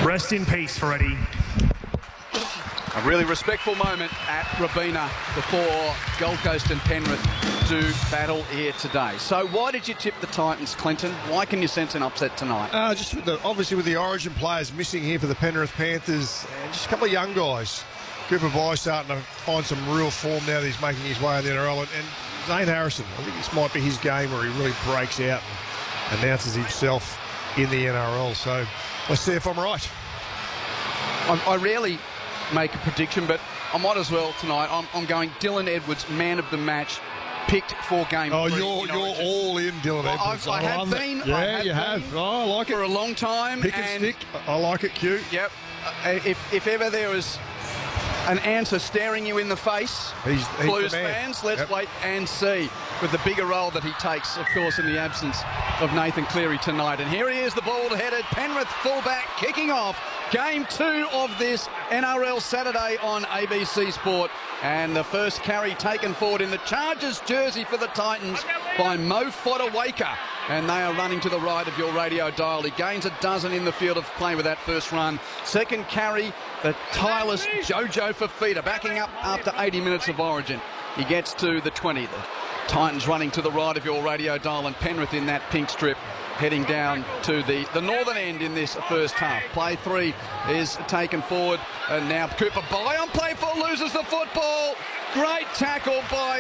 Rest in peace, Freddie. A really respectful moment at Robina before Gold Coast and Penrith do battle here today. So why did you tip the Titans, Clinton? Why can you sense an upset tonight? Just obviously with the Origin players missing here for the Penrith Panthers, and just a couple of young guys. Cooper Bye starting to find some real form now that he's making his way in the NRL. And Zane Harrison, I think this might be his game where he really breaks out and announces himself in the NRL. So let's see if I'm right. I rarely make a prediction, but I might as well tonight. I'm going Dylan Edwards, man of the match, picked for game 3. Oh, you're all in Dylan Edwards. I have been. Yeah, you have. Oh, I like it. For a long time. Pick and stick. I like it, Q. Yep. If ever there was an answer staring you in the face, he's Blues fans, let's wait and see with the bigger role that he takes, of course, in the absence of Nathan Cleary tonight. And here he is, the bald-headed Penrith fullback kicking off Game 2 of this NRL Saturday on ABC Sport. And the first carry taken forward in the Chargers jersey for the Titans by Mo Fodawaker. And they are running to the right of your radio dial. He gains a dozen in the field of play with that first run. Second carry, the tireless Jojo Fafita backing up after 80 minutes of Origin. He gets to the 20. The Titans running to the right of your radio dial, and Penrith in that pink strip heading down to the northern end in this first half. Play 3 is taken forward, and now Cooper Bye on play 4 loses the football. Great tackle by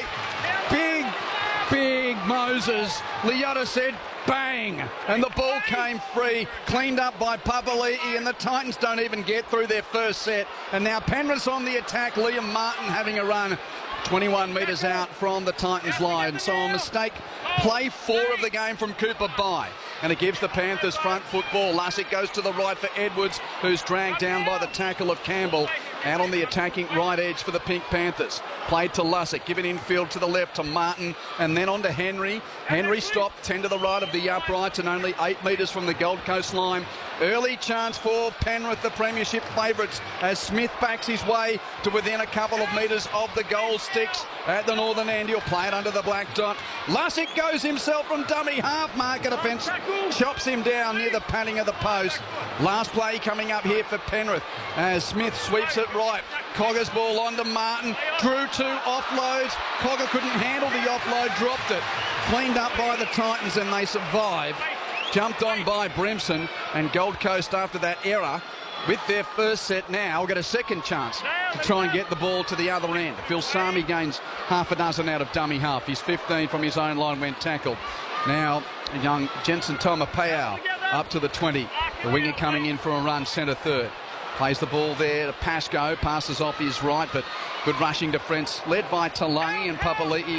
big Moses. Leota said bang, and the ball came free, cleaned up by Papali'i, and the Titans don't even get through their first set. And now Penrith's on the attack. Liam Martin having a run 21 metres out from the Titans line. So a mistake. Play 4 of the game from Cooper Bye, and it gives the Panthers front football. Lussick goes to the right for Edwards, who's dragged down by the tackle of Campbell. Out on the attacking right edge for the Pink Panthers. Played to Lussick, given infield to the left to Martin, and then on to Henry. Henry stopped 10 to the right of the uprights and only 8 metres from the Gold Coast line. Early chance for Penrith, the premiership favourites, as Smith backs his way to within a couple of metres of the goal sticks at the northern end. He'll play it under the black dot. Lussick goes himself from dummy half marker defence, chops him down near the padding of the post. Last play coming up here for Penrith as Smith sweeps it right. Cogger's ball onto Martin. Drew 2 offloads. Cogger couldn't handle the offload, dropped it. Cleaned up by the Titans, and they survive. Jumped on by Brimson, and Gold Coast, after that error, with their first set now, will get a second chance to try and get the ball to the other end. Phil Sami gains half a dozen out of dummy half. He's 15 from his own line when tackled. Now, young Jensen Tomapau up to the 20. The winger coming in for a run, centre third. Plays the ball there to Pascoe, passes off his right, but good rushing defence led by Talangi and Papali'i.